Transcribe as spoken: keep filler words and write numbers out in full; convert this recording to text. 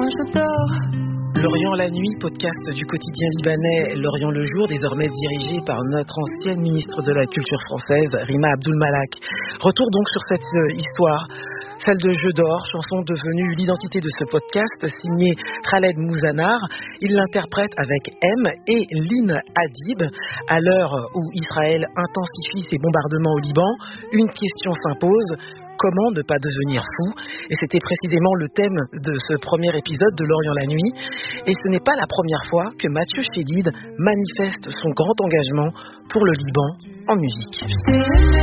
je dors. L'Orient la nuit, podcast du quotidien libanais L'Orient le jour, désormais dirigé par notre ancienne ministre de la Culture française, Rima Abdul-Malak. Retour donc sur cette euh, histoire, celle de Jeu d'or, chanson devenue l'identité de ce podcast, signée Khaled Mouzanar. Il l'interprète avec M et Lynn Hadib. À l'heure où Israël intensifie ses bombardements au Liban, une question s'impose. Comment ne pas devenir fou? Et c'était précisément le thème de ce premier épisode de L'Orient la nuit. Et ce n'est pas la première fois que Mathieu Chédid manifeste son grand engagement pour le Liban en musique.